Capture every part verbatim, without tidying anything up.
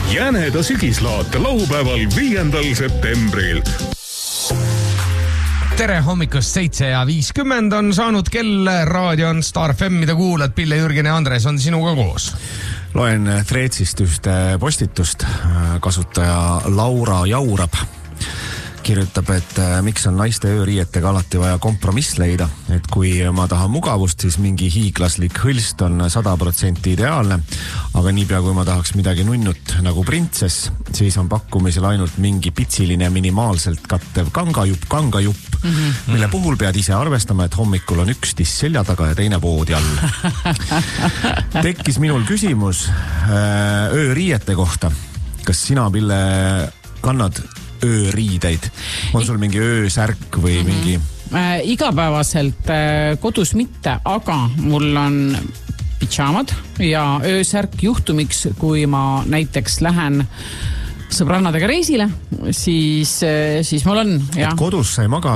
Jäneda sügislaat laupäeval viiendal septembril. Tere hommikust, seitse ja viiskümmend on saanud kell, raadio on Star F M, mida kuulad, Pille, Jürgen ja Andres on sinuga koos. Loen Threadsist ühte postitust, kasutaja Laura Jaurab kirjutab, et miks on naiste ööriietega alati vaja kompromiss leida, et kui ma tahan mugavust, siis mingi hiiglaslik hõlst on sada protsenti ideaalne, aga niipea kui ma tahaks midagi nunnut nagu printsess, siis on pakkumisel ainult mingi pitsiline minimaalselt kattev kangajupp, kangajupp, mm-hmm. mille puhul pead ise arvestama, et hommikul on üks tiss selja taga ja teine voodi all. Tekkis minul küsimus ööriiete kohta. Kas sina, Pille, kannad ööriideid? On sul mingi öösärk või mm-hmm. mingi? Äh, igapäevaselt äh, kodus mitte, aga mul on pidžaamad ja öösärk juhtumiks, kui ma näiteks lähen sõbrannadega reisile, siis, siis mul on. Ja. Et kodus sa ei maga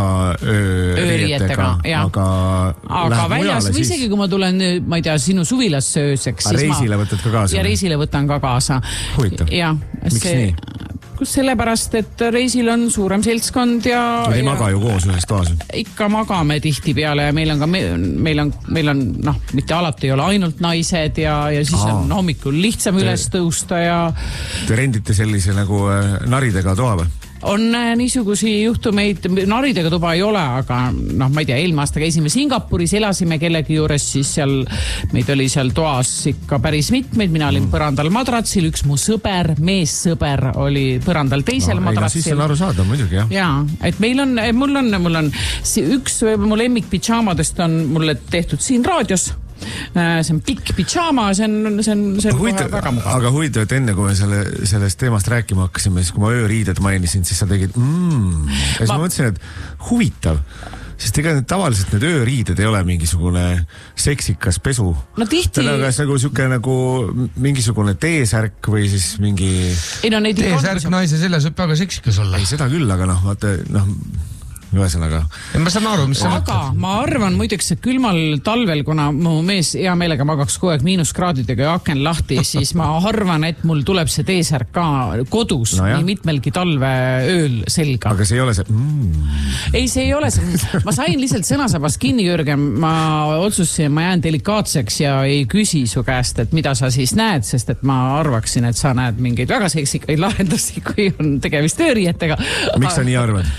ööriietega, aga, aga väljas või isegi kui ma tulen, ma ei tea, sinu suvilasse ööseks. Aga reisile ma... võtad ka kaasa? Ja reisile võtan ka kaasa. Huvitav. Ja, miks see... nii? Sellepärast, et reisil on suurem seltskond ja... Või ei maga ju koos ühes toas? Ikka magame tihti peale ja meil on ka, meil on, meil on, noh, mitte alati ei ole ainult naised ja, ja siis Aa. on hommikul lihtsam te, üles tõusta ja... Te rendite sellise nagu naridega toa või? On niisugusi juhtumeid, naridega tuba ei ole, aga noh, ma ei tea, eelmine aasta käisime Singapuris, elasime kellegi juures, siis seal, meid oli seal toas ikka päris mitmeid, mina olin põrandal madratsil, üks mu sõber, meessõber oli põrandal teisel no, madratsil. Siis on aru saada, muidugi, jah. Jaa, et meil on, mul on, mul on üks mu lemmik pidžaamadest on mulle tehtud siin raadios. See on pikk pidžaama, see on, see on, see on huvitav, kohe väga mugav. Aga huvitav, et enne kui me selle, sellest teemast rääkima hakkasime, siis kui ma ööriided mainisin, siis sa tegid mmm. Ja siis ma, ma mõtlesin, et huvitav, sest ega need tavaliselt need ööriided ei ole mingisugune seksikas pesu. No tihti... Täna kas nagu siuke nagu mingisugune teesärk või siis mingi... Ei, no, teesärk naise selles võib väga seksikas olla. Ei, seda küll, aga noh, vaata, noh... Ühesõnaga. Ma saan aru, mis sa mõtled. Aga ma arvan muideks, et külmal talvel, kuna mu mees hea meelega magaks kogu aeg miinuskraadidega ja aken lahti, siis ma arvan, et mul tuleb see teesärk ka kodus no nii mitmelgi talve ööl selga. Aga see ei ole see... Mm. Ei, see ei ole see. Ma sain lihtsalt sõnasabast kinni, Jürgen. Ma otsustasin, ma jään delikaatseks ja ei küsi su käest, et mida sa siis näed, sest et ma arvaksin, et sa näed mingeid väga seksikaid lahendusi, kui on tegemist ööriietega. Miks sa nii arvad?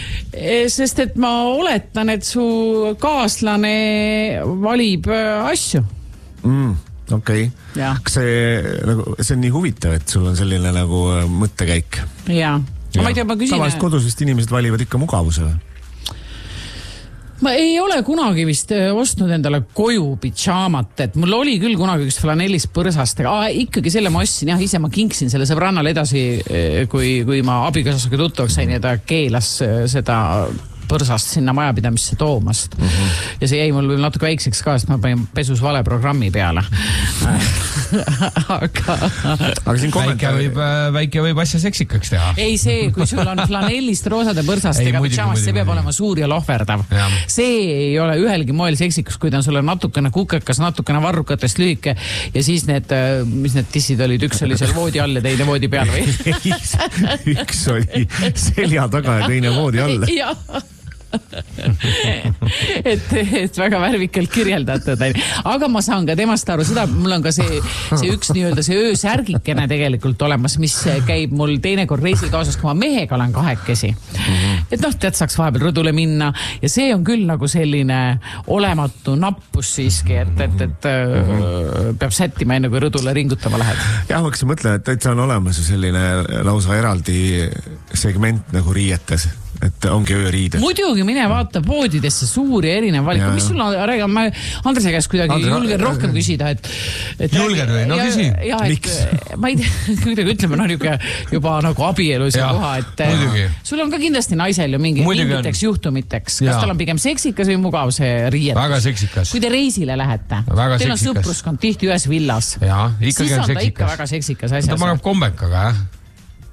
Sest et ma oletan, et su kaaslane valib asju. Mm, okei. Okay. Kas see, nagu, see on nii huvitav, et sul on selline nagu mõttekäik? Jaa. Ja. Ma ei tea, ma küsin... Tavaliselt kodus vist inimesed valivad ikka mugavuse. Ma ei ole kunagi vist ostnud endale koju pidžaamat, et mul oli küll kunagi üks flanellist põrsast, aga ikkagi selle ma ostsin, jah, ise ma kinksin selle sõbrannale edasi, kui, kui ma abikaasaga tuttavaks sain ja ta keelas seda põrsast sinna majapidamisse toomast. Uh-huh. Ja see jäi mul natuke väikseks ka, sest ma panin pesus vale programmi peale. aga... aga siin väike võib, väike võib asja seksikaks teha. Ei see, kui sul on flanellist roosade põrsastega pidžaamas, see peab olema suur ja lohverdav. Ja. See ei ole ühelgi moel seksikas, kui ta on sulle natukene kukekas, natukene varrukatest lühike ja siis need, mis need tissid olid, üks oli seal voodi all ja teine voodi peal või? üks oli selja taga ja teine voodi all. Jah. et, et väga värvikalt kirjeldatud. Aga ma saan ka temast aru, seda mul on ka see, see üks nii-öelda see öösärgikene tegelikult olemas, mis käib mul teinekord reisil kaasas, kui ma mehega olen kahekesi. Et noh, tead, saaks vahepeal rõdule minna ja see on küll nagu selline olematu nappus siiski, et, et, et äh, peab sättima enne kui rõdule ringutama lähed. Jah, ma hakkasin mõtlema, et täitsa on olemas selline lausa eraldi segment nagu riietes, et ongi ööriided. Muidugi mine vaata poodidesse suuri erinev valik. Mis sul on, rääga, ma Andrese käest kuidagi Andre, julgen rohkem küsida, et... et julgen või? No ja, küsi. Ja, et, ma ei tea, kuidagi ütleme, no juba, juba nagu abielu see koha, et muidugi. Sul on ka kindlasti naisel ju mingi mingiteks juhtumiteks. Kas ja. Tal on pigem seksikas või mugav see riietus? Väga seksikas. Kui te reisile lähete, väga teil on seksikas. Sõpruskond tihti ühes villas. Ja, ikkagi siis on on ta seksikas. ikka väga seksikas asjas. Ta magab kombekaga, jah?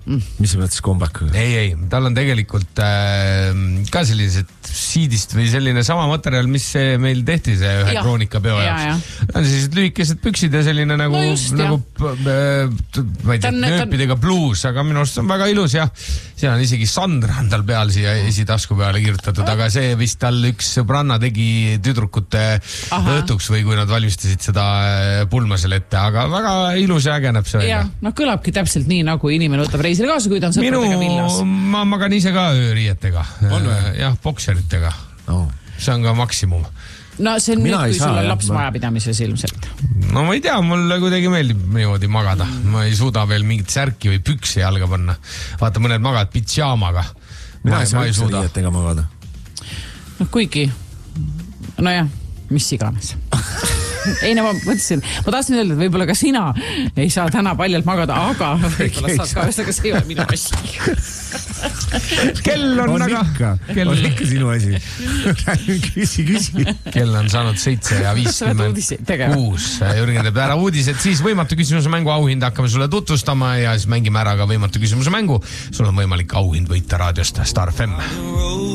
mm. mis sa mõttes comeback? ei, ei, tal on tegelikult äh, ka sellised siidist või selline sama materjal, mis see meil tehti see ühe ja. Kroonika peo jaoks. On sellised lühikesed püksid ja selline nagu, no just, nagu äh, ma ei tea, nööpidega bluus, aga minu arust on väga ilus ja seal on isegi Sandra on tal peal siia esitasku peale kirjutatud, aga see vist tal üks sõbranna tegi tüdrukute Aha. õhtuks või kui nad valmistasid seda pulma selle ette, aga väga ilus ja äge näeb see välja. No kõlabki täpselt nii, nagu inimene võtab reisile kaasa, kui ta on sõpradega villas. Ma magan ise ka ööriietega. Jah, bokseritega. Oh. See on ka maksimum. No see on Mina nüüd, kui sul on laps majapidamises ilmselt. No ma ei tea, mulle kuidagi meeldib niimoodi magada. Ma ei suuda veel mingit särki või pükse jalga panna. Vaata, mõned magad pitsjaamaga. Mina ei saa üldse riietega magada. No kuigi, no jah, mis iganes. Ei, no ma mõtlesin, ma tahtsin öelda, et võib-olla ka sina ei saa täna paljalt magada, aga võib-olla saad ka ühesega see ei ole minu asi. Kell on, on aga... Ikka, kell... on ikka sinu asi. Küsi, küsi. Kell on saanud seitse ja viiskümmend kuus. Jürgen teeb ära uudised, siis võimatu küsimuse mängu auhind hakkame sulle tutvustama ja siis mängime ära ka võimatu küsimuse mängu. Sul on võimalik auhind võita raadiost Star F M.